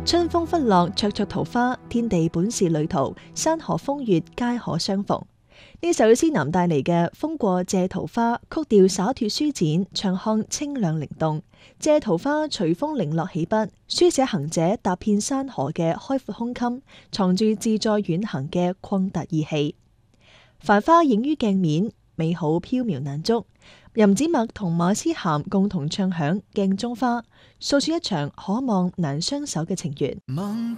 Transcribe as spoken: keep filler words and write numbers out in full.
春風拂落，灼灼桃花，天地本是旅途，山河風月皆可相逢。呢首詩南帶嚟嘅《風過借桃花》，曲調灑脫舒展，唱腔清亮靈動。借桃花隨風零落起筆，書寫行者踏遍山河嘅開闊胸襟，藏住自在遠行嘅曠達意氣。繁花映於鏡面，美好飄渺難捉。任子默同馬思涵共同唱響鏡中花，訴說一場可望難相守嘅情緣。